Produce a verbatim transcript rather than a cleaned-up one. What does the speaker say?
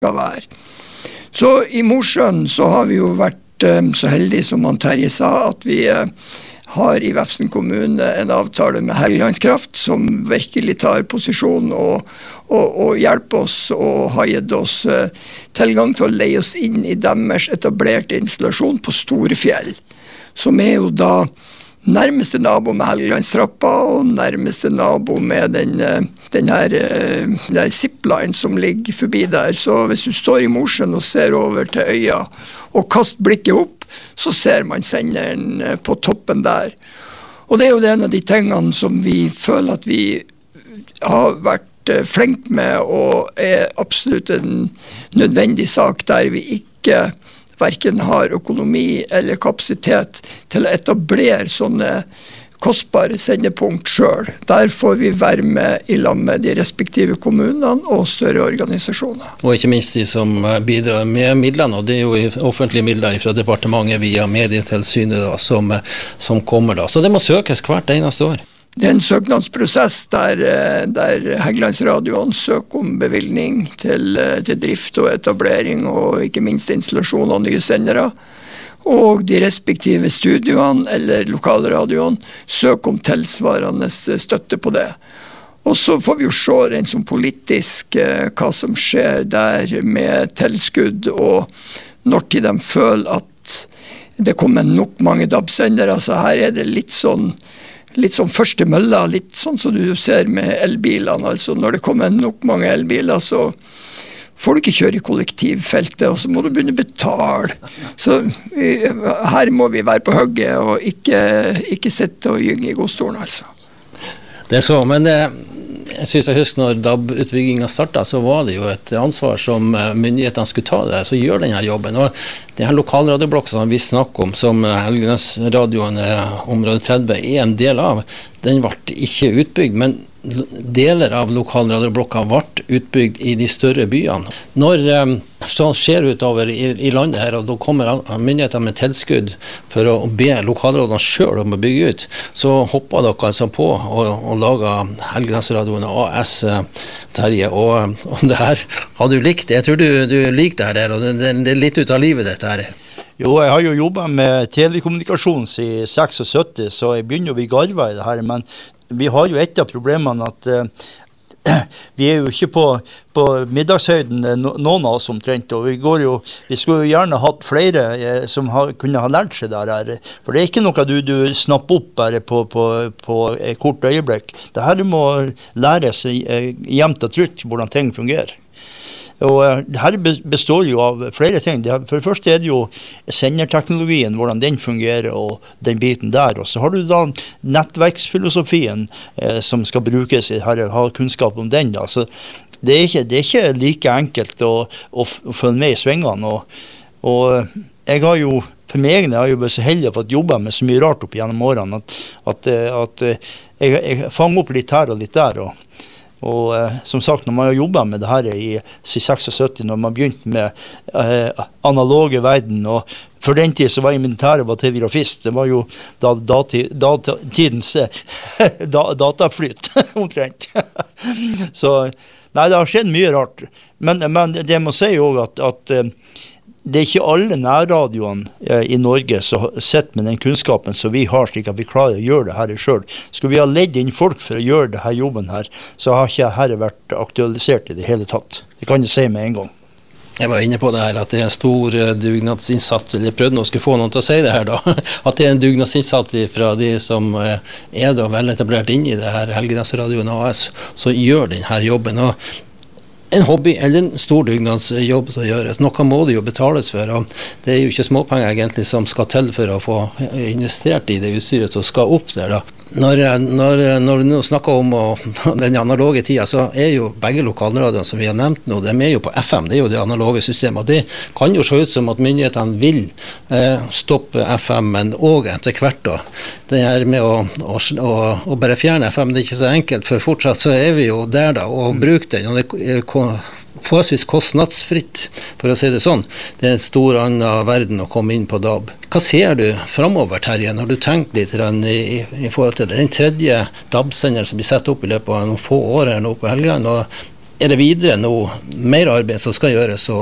skal være. Så i Mosjøen så har vi jo vært um, så heldige som han Terje sa, at vi uh, har i Vefsn kommune en avtale med Helgelandskraft som virkelig tar posisjon og, og, og hjelper oss og har gitt oss uh, tilgang til å leie oss inn i deres etablerte installasjon på Storefjell, som er jo da nærmeste nabo med Helgelandstrappa og nærmeste nabo med den, den her den zipline som ligger forbi der. Så hvis du står i Mosjøen og ser over til øya og kaster blikket opp, så ser man senderen på toppen der. Og det er jo en av de tingene som vi føler at vi har vært flink med, og er absolutt en nødvendig sak der vi ikke hverken har økonomi eller kapasitet til å etablere sånne kostbare sendepunkt selv. Der får vi være med i lag med de respektive kommunene og større organisasjoner. Og ikke minst de som bidrar med midlene, og det er jo offentlige midler fra departementet via Medietilsynet da, som, som kommer da. Så det må søkes hvert eneste år. Det er en søknadsprosess der, der Helgelandsradioen søker om bevilgning til, til drift og etablering og ikke minst installasjon av nye sendere. Og de respektive studioene eller lokalradioene søker om tilsvarende støtte på det. Og så får vi jo se rent som politisk hva som skjer der med tilskudd, og når til de føler at det kommer nok mange D A B-sendere. Altså her er det litt sånn Litt sånn første mølla, litt sånn som du ser med elbilene. Altså når det kommer nok mange elbiler, så får du ikke kjøre i kollektivfeltet, og så må du begynne å betale. Så vi, her må vi være på hugget, og ikke, ikke sitte og gynge i godstolen, altså. Det er så, men det, jeg synes jeg husker når D A B-utbyggingen startet, så var det jo et ansvar som myndighetene skulle ta der, så gjør denne jobben. Og det her lokalradioblokken som vi snakker om, som Helgelandsradioen område tretti er en del av, den ble ikke utbygd, men deler av lokalradioblokka ble utbygd i de større byene. Når sånn skjer utover i, i landet her, og da kommer myndighetene med tilskudd for å be lokalradioene selv om å bygge ut, så hopper dere altså på og, og lager Helgelandsradioen A S, Terje, og, og det her har du likt. Jeg tror du, du liker det her, og det, det er litt ut av livet dette her. Jo, jeg har jo jobbet med telekommunikasjon siden syttiseks, så jeg begynner å bli garvet i det her, men vi har jo et av problemene at uh, vi er jo ikke på, på middagshøyden, no, noen av oss omtrent, og vi, går jo, vi skulle jo gjerne hatt flere eh, som har, kunne ha lært seg der her, for det er ikke noe du, du snapper opp bare på, på, på et kort øyeblikk. Det her må læres eh, jevnt og trutt hvordan ting fungerer. Og det her består jo av flere ting. For det første er det jo senderteknologien, hvordan den fungerer og den biten der. Og så har du da nettverksfilosofien eh, som skal brukes i her, ha kunnskap om den da. Så det er ikke, det er ikke like enkelt å, å, å følge med i svingene. Og, og jeg har jo, for meg jeg har jo vært så heldig å få jobbet med så mye rart opp gjennom årene, at, at, at jeg, jeg fanger opp litt her og litt der, og Og eh, som sagt, når man har jobbet med det her i syttiseks, når man begynte med eh, analoge verden, og for den tid så var jeg militæret var telegrafist, det var jo da, dati, datidens da, dataflyt, omtrent. Så, nei, det har skjedd mye rart. Men, men det må si jo at, at det er ikke alle nærradioene eh, i Norge som sitter med den kunnskapen som vi har, slik at vi klarer å gjøre det her selv. Skulle vi ha ledd inn folk for å gjøre det her jobben her, så har ikke dette vært aktualisert i det hele tatt. Det kan jeg si med en gang. Jeg var inne på det her, at det er en stor dugnadsinnsats, eller jeg prøvde nå å skulle få noen til å si det her da, at det er en dugnadsinnsats fra de som er da vel etablert inn i det her Helgelandsradioen A S, så gjør denne jobben. Og en hobby eller en stor dugnadsjobb som gjøres. Noe må det jo betales for, og det er jo ikke småpenger egentlig som skal til for å få investert i det utstyret som skal opp der da. Når, når, når du nå snakker om og, den analoge tida, så er jo begge lokalradioene som vi har nevnt nå, de er jo på F M, det er jo det analoge systemet. Det kan jo se ut som at myndighetene vil eh, stoppe F M-en og etter hvert da. Det her med å, å, å, å bare fjerne F M, det er ikke så enkelt, for fortsatt så er vi jo der da, og bruker den, og det er forholdsvis kostnadsfritt, for å si det sånn. Det er en stor annen verden å komme inn på D A B. Hva ser du fremover, Terje, når du tenker litt i, i, i forhold til det? Den tredje D A B-senderen som blir satt opp i løpet av noen få år her nå på Helgeland, og er det videre nå mer arbeid som skal gjøres, og